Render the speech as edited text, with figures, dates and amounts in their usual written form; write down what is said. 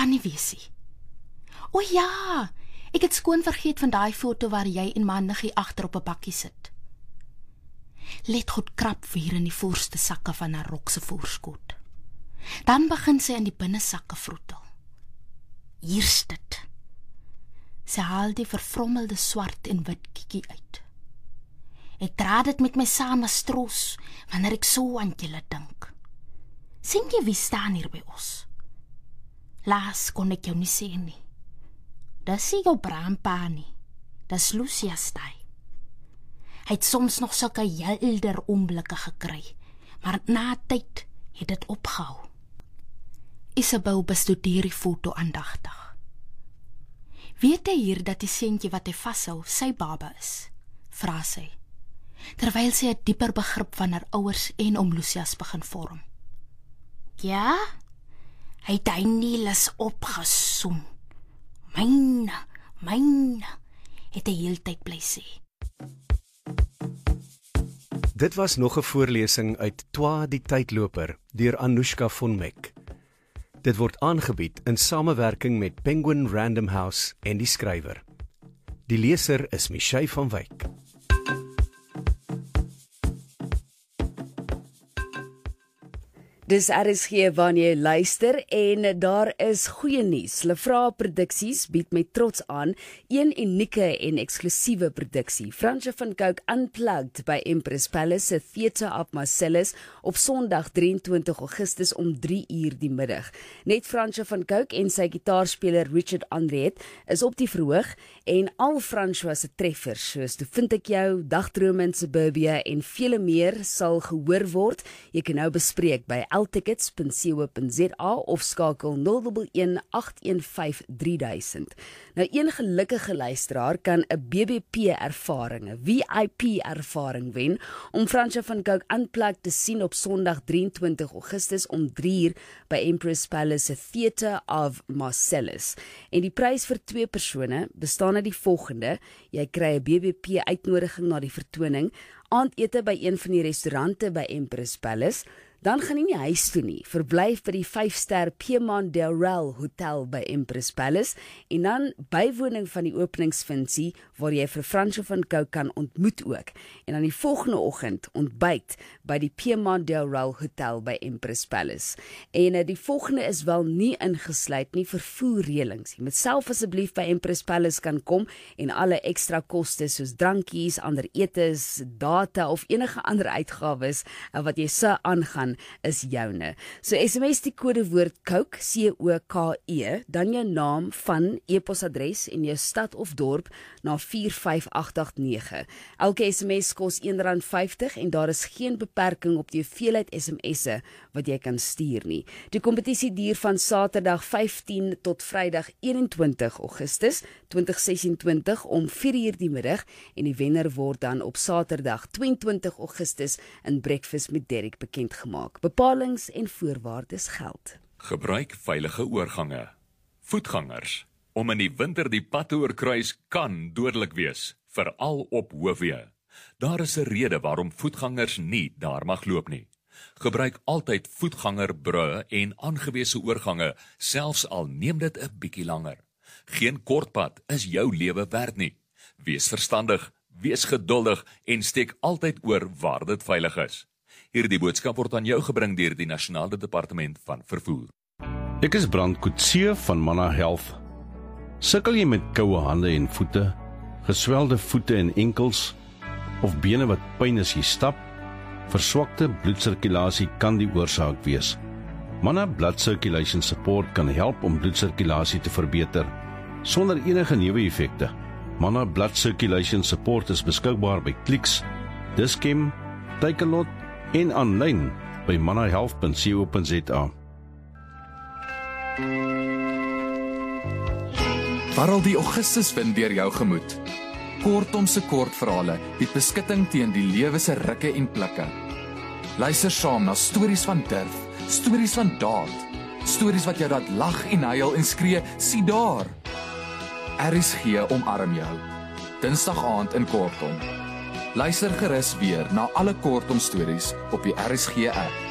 kan nie wees nie. O ja, ek het skoon vergeet van daai foto waar jy en Mannigie agter op 'n bakkie sit. Let goed krap weer in die voorste sakke van haar rok se voorskoot. Dan begin sy in die binnesakke vroetel. Hier's dit. Sy haal die verfrommelde swart en wit kiekie uit. Ek dra dit met my saam as troos, wanneer ek so aan julle dink. Sien jy wie staan hier by ons? Laas kon ek jou nie sê nie. Dis nie jou braampa nie. Dis Lucia Stey. Hy het soms nog sulke helder oomblikke gekry, maar na tyd het dit opgehou. Isabel bestudeer die foto aandagtig. Weet hy hier dat die seentjie wat hy vashou sy baba is? Vra sy, terwyl sy 'n dieper begrip van haar ouers en oom Lucias begin vorm. Ja, hy het hy Niels opgesoem. Myne, het hy heeltyd bly sê. Dit was nog 'n voorlesing uit Twa die Tydloper deur Anoushka von Meck. Dit word aangebied in samewerking met Penguin Random House en die skrywer. Die leser is Michelle van Wyk. Dis RSG wanneer jy luister en daar is goeie nuus. Lefra Produksies bied met trots aan een unieke en eksklusiewe produksie. Fransje van Cooke Unplugged by Empress Palace se Theatre of Marcellus op Sondag 23 Augustus om 3 uur die middag. Net Fransje van Cooke en sy gitaarspeler Richard Andriet is op die verhoog en al François se treffers soos Toe vind ek jou, Dagdrome in Suburbia en vele meer sal gehoor word. Jy kan nou bespreek by tickets.co.za of skakel 011 815 3000. Nou een gelukkige luisteraar kan 'n BBP-ervaring, 'n VIP-ervaring wen om Fransje van Cooke Unplugged te sien op Sondag 23 Augustus om 3 uur by Empress Palace Theatre of Marcellus. En die prys vir 2 persone bestaan uit die volgende: jy kry 'n BBP-uitnodiging na die vertoning, aandete by een van die restaurante by Empress Palace. Dan gaan jy nie huis toe nie, verblyf by die 5-ster Piedmont Del Rey Hotel by Empress Palace en dan bywoning van die openingsfunksie waar jy vir Fransje van Cooke kan ontmoet ook. En dan die volgende oggend ontbyt by die Piedmont Del Rey Hotel by Empress Palace. En die volgende is wel nie ingesluit nie, vervoerreëlings. Jy moet self asseblief by Empress Palace kan kom en alle ekstra kostes soos drankies, ander etes, data of enige ander uitgawes wat jy sou aangaan is joune. So SMS die kodewoord Cooke, C-O-K-E, dan jou naam van e-posadres en jou stad of dorp na 45889. Elke SMS kos R1.50 en daar is geen beperking op die hoeveelheid SMS'e wat jy kan stuur nie. Die kompetisie duur van Saterdag 15 tot Vrydag 21 Augustus 2026 om 4 uur die middag en die wenner word dan op Saterdag 22 Augustus in Breakfast met Derek bekend gemaak. Bepalings en voorwaardes geld. Gebruik veilige oorgange. Voetgangers. Om in die winter die pad te oorkruis kan dodelik wees, veral op hoofweë. Daar is 'n rede waarom voetgangers nie daar mag loop nie. Gebruik altyd voetgangerbrûe en aangewese oorgange, selfs al neem dit 'n bietjie langer. Geen kortpad is jou lewe werd nie. Wees verstandig, wees geduldig en steek altyd oor waar dit veilig is. Hierdie boodskap word aan jou gebring deur die Nasionale Departement van Vervoer. Ek is Brand Coetzee van Manna Health. Sukkel jy met koue hande en voete, geswelde voete en enkels, of bene wat pyn as jy stap? Verswakte bloedsirkulasie kan die oorsaak wees. Manna Blood Circulation Support kan help om bloedsirkulasie te verbeter, sonder enige neeweffekte. Manna Blood Circulation Support is beskikbaar by Clicks, Dis-Chem, Takealot en aanlyn by mannahealth.co.za. Warrel die Augustuswind deur jou gemoed. Kortom se kortverhale bied beskutting teen die lewe se rukke en plikke. Luister saam na stories van durf, stories van daad, stories wat jou laat lag en huil en skree, sien daar. RSG omarm jou. Dinsdag aand in Kortom. Luister gerus weer na alle Kortom stories op die RSG app.